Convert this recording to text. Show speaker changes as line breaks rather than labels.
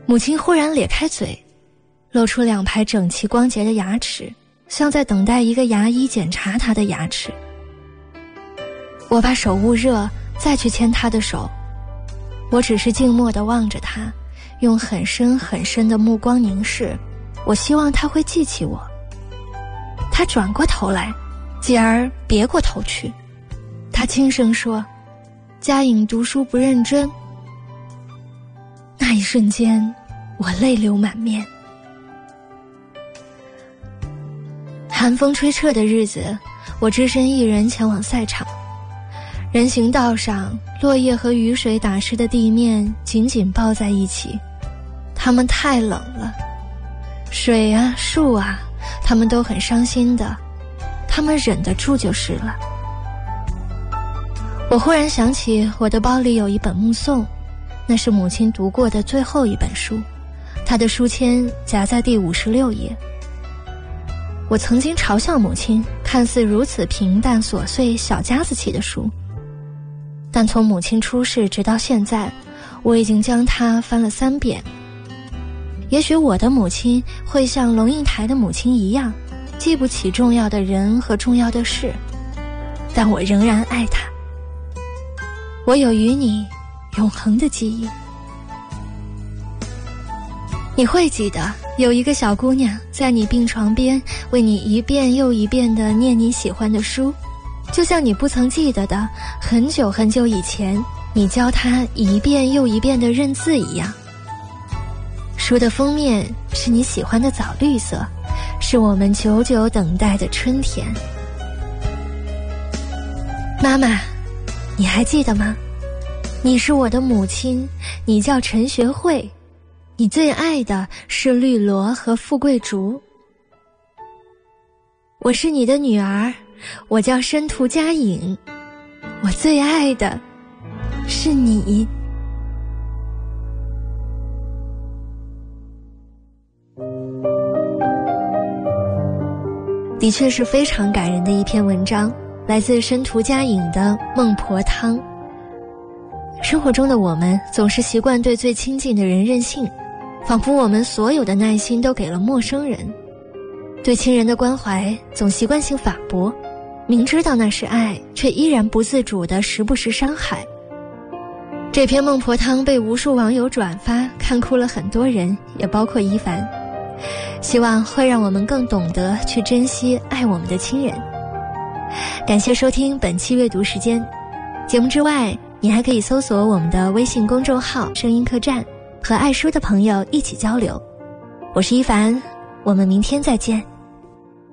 母亲忽然咧开嘴，露出2排整齐光洁的牙齿，像在等待一个牙医检查她的牙齿。我把手捂热，再去牵她的手。我只是静默地望着她，用很深很深的目光凝视，我希望她会记起我。她转过头来，继而别过头去。她轻声说：“佳颖读书不认真。”那一瞬间，我泪流满面。寒风吹彻的日子，我只身一人前往赛场。人行道上，落叶和雨水打湿的地面紧紧抱在一起，它们太冷了。水啊，树啊，它们都很伤心的，它们忍得住就是了。我忽然想起我的包里有一本目送，那是母亲读过的最后一本书，她的书签夹在第56页。我曾经嘲笑母亲看似如此平淡琐碎小家子气的书，但从母亲出世直到现在，我已经将它翻了3遍。也许我的母亲会像龙应台的母亲一样，记不起重要的人和重要的事，但我仍然爱她。我有与你永恒的记忆。你会记得有一个小姑娘在你病床边为你一遍又一遍地念你喜欢的书，就像你不曾记得的很久很久以前你教她一遍又一遍地认字一样。书的封面是你喜欢的枣绿色，是我们久久等待的春天。妈妈，你还记得吗？你是我的母亲，你叫陈学慧，你最爱的是绿萝和富贵竹。我是你的女儿，我叫申屠佳颖，我最爱的是你。的确是非常感人的一篇文章，来自申屠佳颖的《孟婆汤》。生活中的我们总是习惯对最亲近的人任性，仿佛我们所有的耐心都给了陌生人。对亲人的关怀总习惯性反驳，明知道那是爱，却依然不自主地时不时伤害。这篇孟婆汤被无数网友转发，看哭了很多人，也包括一凡。希望会让我们更懂得去珍惜爱我们的亲人。感谢收听本期阅读时间。节目之外，你还可以搜索我们的微信公众号声音客栈，和爱书的朋友一起交流。我是一凡，我们明天再见。